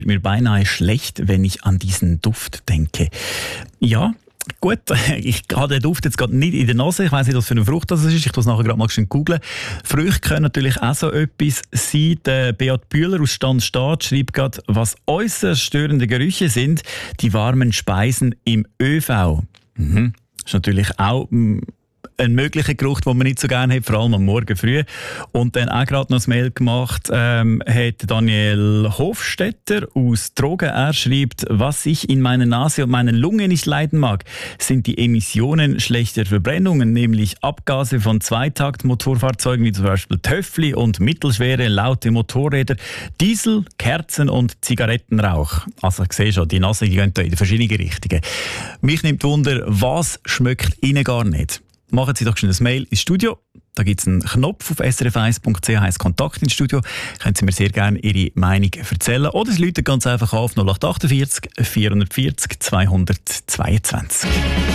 Mir beinahe schlecht, wenn ich an diesen Duft denke. Ja, gut, ich habe den Duft jetzt gerade nicht in der Nase. Ich weiss nicht, was für eine Frucht das ist. Ich muss nachher gerade mal schön googeln. Früchte können natürlich auch so etwas sein. Der Beat Bühler aus Stand schreibt gerade, was äußerst störende Gerüche sind, die warmen Speisen im ÖV. Das ist natürlich auch ein möglicher Geruch, den man nicht so gerne hat, vor allem am Morgen früh. Und dann auch gerade noch das Mail gemacht, hat Daniel Hofstetter aus Trogen. Er schreibt, was ich in meiner Nase und meinen Lungen nicht leiden mag, sind die Emissionen schlechter Verbrennungen, nämlich Abgase von Zweitaktmotorfahrzeugen, wie zum Beispiel Töffli und mittelschwere, laute Motorräder, Diesel, Kerzen und Zigarettenrauch. Also ich sehe schon, die Nase die gehen da in verschiedene Richtungen. Mich nimmt Wunder, was schmeckt Ihnen gar nicht? Machen Sie doch schon ein Mail ins Studio. Da gibt es einen Knopf auf srf1.ch, heisst Kontakt ins Studio. Können Sie mir sehr gerne Ihre Meinung erzählen. Oder Sie rufen ganz einfach auf 0848 440 222.